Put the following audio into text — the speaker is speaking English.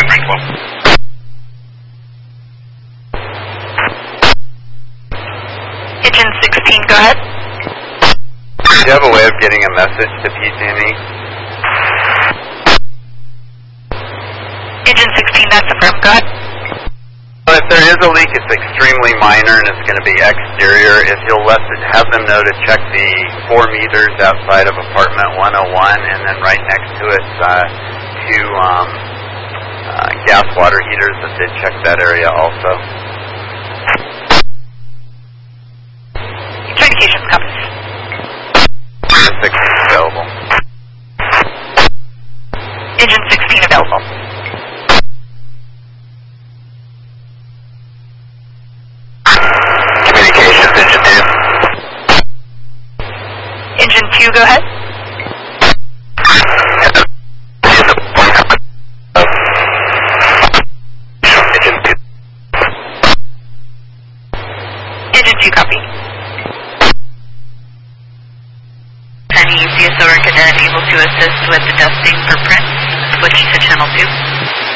Frankwell. Engine 16, go ahead. Do you have a way of getting a message to PG&E? Engine 16, that's affirmed, go ahead. If there is a leak, it's extremely minor and it's going to be exterior. If you'll have them know to check the 4 meters outside of apartment 101, and then right next to it, 2 gas water heaters that did check that area also. Communications copies. 16 available. Engine 16 available. Communications, engine 2. Engine 2, go ahead. Engine 2, copy. Penny, CSO Cadet able to assist with the dusting for prints. Switch to channel 2.